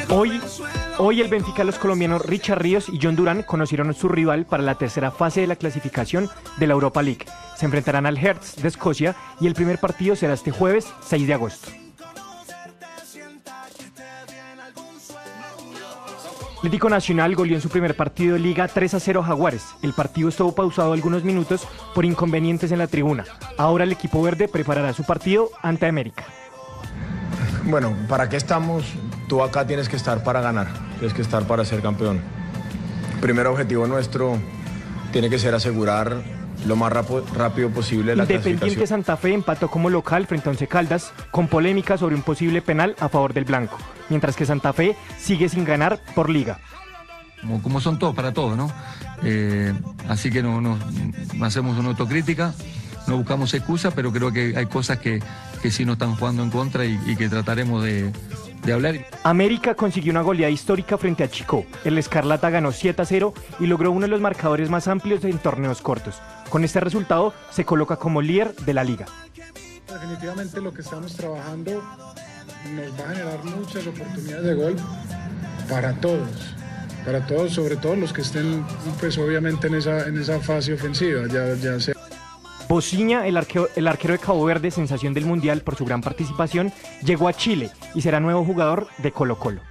Hoy el Benfica, los colombianos Richard Ríos y John Durán conocieron a su rival para la tercera fase de la clasificación de la Europa League. Se enfrentarán al Hertz de Escocia y el primer partido será este jueves 6 de agosto. Atlético Nacional goleó en su primer partido de Liga 3-0 a Jaguares. El partido estuvo pausado algunos minutos por inconvenientes en la tribuna. Ahora el equipo verde preparará su partido ante América. Bueno, ¿para qué estamos? Tú acá tienes que estar para ganar, tienes que estar para ser campeón. Primer objetivo nuestro tiene que ser asegurar lo más rápido posible la Independiente clasificación. Santa Fe empató como local frente a Once Caldas con polémica sobre un posible penal a favor del blanco, mientras que Santa Fe sigue sin ganar por liga. Como son todos para todos, ¿no? Así que no hacemos una autocrítica, no buscamos excusas, pero creo que hay cosas que sí nos están jugando en contra y que trataremos de hablar. América consiguió una goleada histórica frente a Chico. El Escarlata ganó 7-0 y logró uno de los marcadores más amplios en torneos cortos. Con este resultado se coloca como líder de la liga. Definitivamente lo que estamos trabajando nos va a generar muchas oportunidades de gol para todos, sobre todo los que estén pues obviamente en esa fase ofensiva, ya sea. Bociña, el arquero de Cabo Verde, sensación del Mundial por su gran participación, llegó a Chile y será nuevo jugador de Colo-Colo.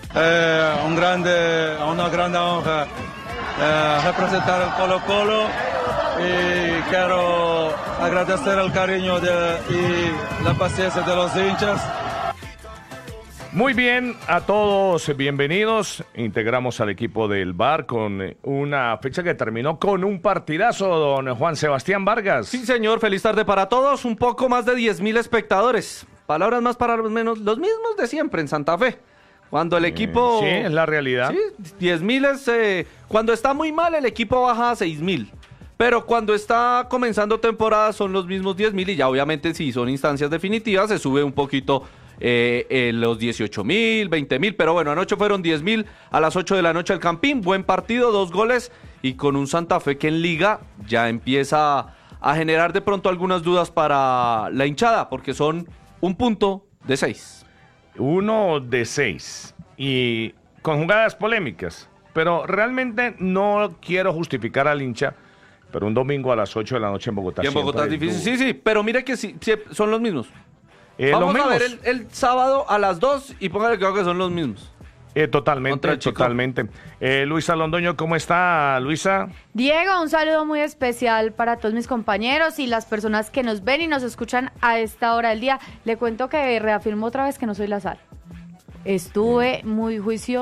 Una grande honra representar el Colo-Colo y quiero agradecer el cariño y la paciencia de los hinchas. Muy bien, a todos bienvenidos. Integramos al equipo del VAR con una fecha que terminó con un partidazo, don Juan Sebastián Vargas. Sí, señor, feliz tarde para todos. Un poco más de 10.000 espectadores. Palabras más, palabras menos, los mismos de siempre en Santa Fe. Cuando el equipo... Sí, es la realidad. Sí, 10.000 es... cuando está muy mal, el equipo baja a 6.000. Pero cuando está comenzando temporada son los mismos 10.000 y ya obviamente si son instancias definitivas se sube un poquito... los 18.000, 20.000, pero bueno, anoche fueron 10.000 a las 8 de la noche al Campín, buen partido, 2 goles y con un Santa Fe que en Liga ya empieza a generar de pronto algunas dudas para la hinchada, porque son 1 punto de 6. 1 de 6 y con jugadas polémicas, pero realmente no quiero justificar al hincha, pero un domingo a las 8 de la noche en Bogotá. Y en Bogotá es difícil, sí, pero mire que sí son los mismos. Vamos a ver el sábado a las 2 y póngale que son los mismos. Totalmente. Luisa Londoño, ¿cómo está, Luisa? Diego, un saludo muy especial para todos mis compañeros y las personas que nos ven y nos escuchan a esta hora del día. Le cuento que reafirmo otra vez que no soy Lazar. Estuve muy juiciosa.